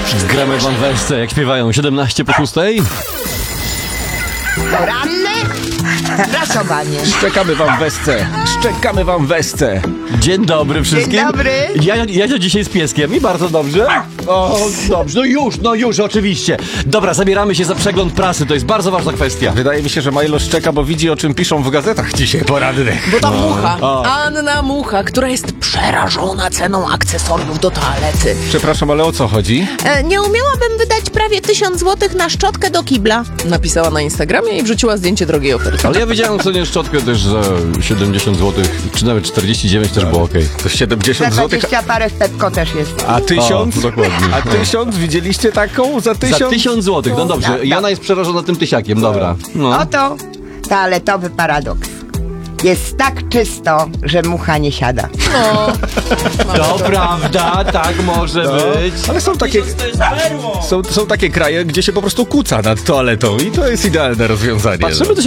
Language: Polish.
Gramy wam wersce, jak śpiewają 17 po 6. Poranne prasowanie. Szczekamy wam wesce. Szczekamy wam wesce. Dzień dobry wszystkim. Dzień dobry. Ja dzisiaj z pieskiem i bardzo dobrze. O, dobrze, no już, oczywiście. Dobra, zabieramy się za przegląd prasy, to jest bardzo ważna kwestia. Wydaje mi się, że Majlo szczeka, bo widzi, o czym piszą w gazetach dzisiaj porannych. Bo ta mucha, Anna Mucha, która jest przerażona ceną akcesoriów do toalety. Przepraszam, ale o co chodzi? Nie umiałabym wydać prawie 1000 złotych na szczotkę do kibla. Napisała na Instagramie i wrzuciła zdjęcie drogiej oferty. Ale ja widziałem cenie szczotkę też za 70 zł, czy nawet 49 też było okej. To 70 Za zł. 20 parę w Pepko też jest. A 1000? O, dokładnie. A 1000? Widzieliście taką? Za 1000? Za 1000 zł, no dobrze. Tak. Jana jest przerażona tym tysiakiem, dobra. No. Oto toaletowy paradoks. Jest tak czysto, że mucha nie siada. To prawda, tak może być. Ale są takie kraje, gdzie się po prostu kuca nad toaletą i to jest idealne rozwiązanie. Patrzymy, co się